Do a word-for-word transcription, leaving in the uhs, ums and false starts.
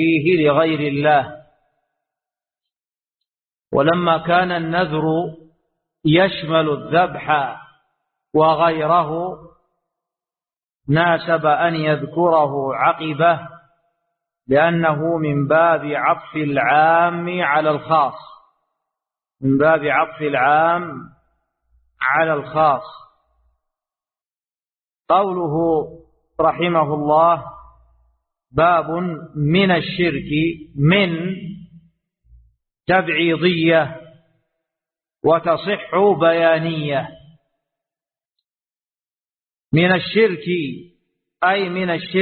فيه لغير الله. ولما كان النذر يشمل الذبح وغيره ناسب أن يذكره عقبه، لأنه من باب عطف العام على الخاص، من باب عطف العام على الخاص. قوله رحمه الله باب من الشرك، من تبعيضية وتصح بيانية. من الشرك أي من الشرك